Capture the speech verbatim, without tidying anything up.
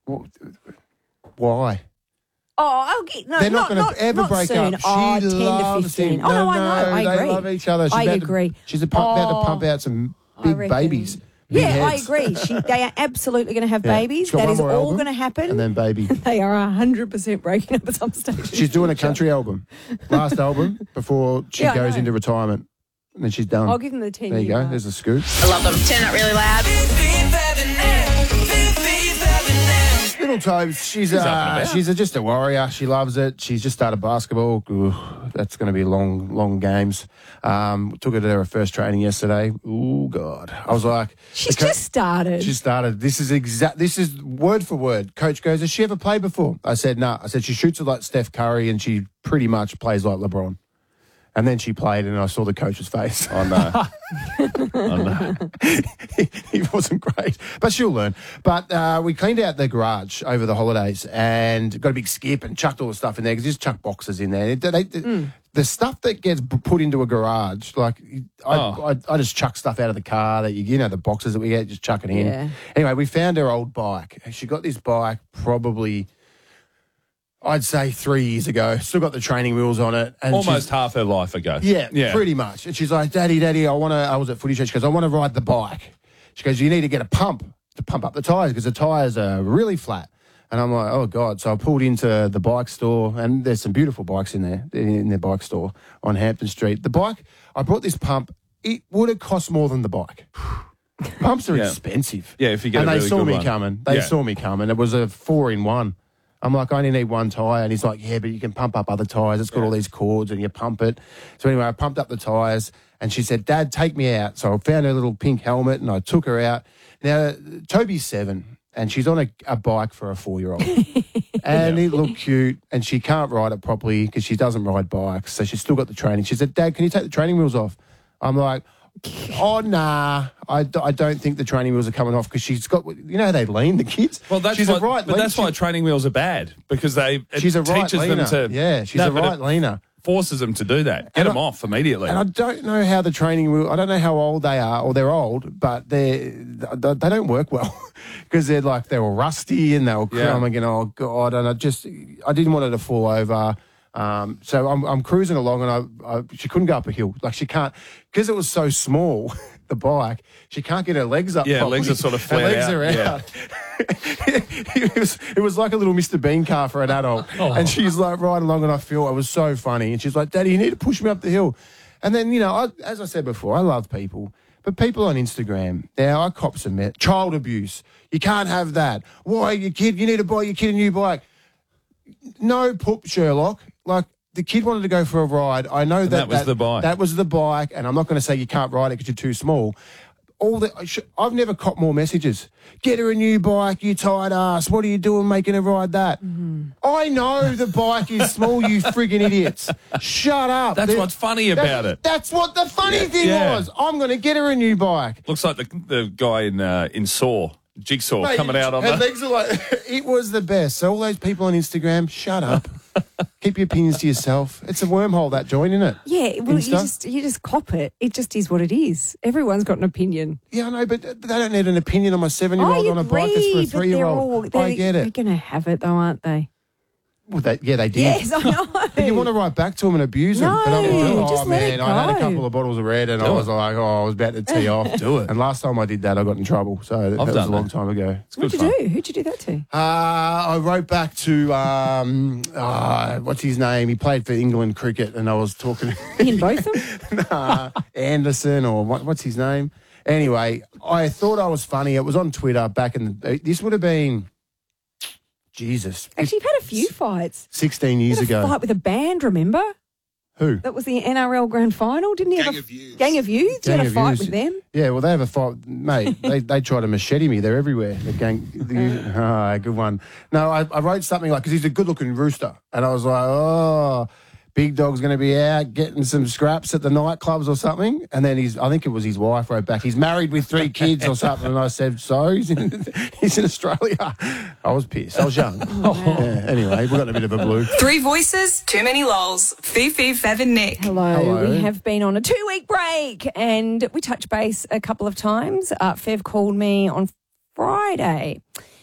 Why? Oh, I'll get, no, They're not, not going to ever not break soon. up. Oh, She ten to loves fifteen. him. Oh, no, I know. I they agree. love each other. She's I about agree. To, she's about, oh, about to pump out some big babies. Big Yeah, heads. I agree. She, they are absolutely going to have Yeah. babies. She's got That one is more all album, going to happen. And then baby. They are one hundred percent breaking up at some stage. She's doing a country album. Last album before she Yeah, I goes know. into retirement. And then she's done. I'll give them the ten. There you year go. mark. There's a scoop. I love them. Turn it really loud. Little Tobes, she's up and uh, about. she's a, just a warrior. She loves it. She's just started basketball. Ooh, that's going to be long, long games. Um, took her to her first training yesterday. Oh God, I was like, She's the co- just started. She started. This is exact. This is word for word. Coach goes, has she ever played before? I said, no. Nah. I said she shoots it like Steph Curry, and she pretty much plays like LeBron. And then she played, and I saw the coach's face. Oh, no. oh, no. he, he wasn't great, but she'll learn. But uh, we cleaned out the garage over the holidays and got a big skip and chucked all the stuff in there because just chuck boxes in there. They, they, Mm. The stuff that gets p- put into a garage, like I, Oh. I, I just chuck stuff out of the car that you, you know, the boxes that we get, just chuck it in. Yeah. Anyway, we found her old bike. She got this bike probably, I'd say three years ago. Still got the training wheels on it. And Almost she's- half her life ago. yeah, yeah. pretty much. And she's like, Daddy, Daddy, I want to, I was at footy show. She goes, I want to ride the bike. She goes, you need to get a pump to pump up the tyres because the tyres are really flat. And I'm like, oh, God. So I pulled into the bike store, and there's some beautiful bikes in there, in their bike store on Hampton Street. The bike, I bought this pump. It would have cost more than the bike. Pumps are Yeah. expensive. Yeah, if you get and a they really saw good me one. coming. They Yeah. saw me coming. It was a four in one. I'm like, I only need one tyre. And he's like, yeah, but you can pump up other tyres. It's got all these cords and you pump it. So anyway, I pumped up the tyres and she said, Dad, take me out. So I found her little pink helmet and I took her out. Now, Toby's seven and she's on a, a bike for a four-year-old. And it looked cute and she can't ride it properly because she doesn't ride bikes. So she's still got the training. She said, Dad, can you take the training wheels off? I'm like, oh, nah, I, d- I don't think the training wheels are coming off because she's got, you know how they lean, the kids? Well, that's she's why, a right but lean. that's why She- training wheels are bad because they it She's a right teaches leaner. them to Yeah, she's No, a but right it leaner. forces them to do that. Get And them I- off immediately. And I don't know how the training wheel, I don't know how old they are, or they're old, but they they they don't work well because they're like, they were rusty and they were Yeah. crumbling and oh God, and I just, I didn't want her to fall over. Um, so I'm, I'm cruising along and I, I, she couldn't go up a hill. Like she can't, because it was so small, the bike, she can't get her legs up. Yeah, properly. legs are sort of Her flared legs out, are yeah. out. it, was, it was like a little Mister Bean car for an adult. Oh. And she's like riding along and I feel it was so funny. And she's like, Daddy, you need to push me up the hill. And then, you know, I, as I said before, I love people. But people on Instagram, now I cop some met child abuse. You can't have that. Why, your kid, you need to buy your kid a new bike. No poop, Sherlock. Like, the kid wanted to go for a ride. I know that that was the bike. That was the bike, and I'm not going to say you can't ride it because you're too small. All the, I sh- I've never copped more messages. Get her a new bike, you tight ass. What are you doing making her ride that? Mm-hmm. I know the bike is small, you friggin' idiots. Shut up. That's They're- what's funny about that- it. That's what the funny Yeah. thing Yeah. was. I'm going to get her a new bike. Looks like the the guy in uh, in Saw, Jigsaw, Mate, coming out on her the. legs are like, it was the best. So all those people on Instagram, shut up. Keep your opinions to yourself. It's a wormhole, that joint, isn't it? Yeah, well, you Insta? just you just cop it. It just is what it is. Everyone's got an opinion. Yeah, I know, but they don't need an opinion on my I seven-year-old on a bike that's for a agree, but they're three-year-old. all- I they- get They're it. going to have it, though, aren't they? Well, they, yeah, they did. Yes, I know. But you want to write back to them and abuse them. No, but I'm oh, just let man, it I had a go. couple of bottles of red and I Do was it. like, oh, I was about to tee off. Do it. And last time I did that, I got in trouble. So that was done a long that. time ago. It's good What'd you fun. do? Who'd you do that to? Uh, I wrote back to, um, uh, what's his name? He played for England cricket and I was talking In both of them? nah, Anderson or what, what's his name? Anyway, I thought I was funny. It was on Twitter back in the, this would have been, Jesus, Actually, you've had a few fights. sixteen years You had a ago. fight with a band, remember? Who? That was the N R L Grand Final. Didn't you have a Youths. gang of youths? You Gang had a of fight Youths. with them? Yeah, well, they have a fight, mate. they they try to machete me. They're everywhere. The gang. The, ah, good one. No, I, I wrote something like because he's a good-looking rooster, and I was like, oh, Big Dog's going to be out getting some scraps at the nightclubs or something. And then he's, I think it was his wife wrote back, he's married with three kids or something. And I said, so he's in, he's in Australia. I was pissed. I was young. Yeah, anyway, we got a bit of a blue. Three voices, too many lols. Fifi, Fev and Nick. Hello. Hello. We have been on a two-week break and we touched base a couple of times. Uh, Fev called me on Friday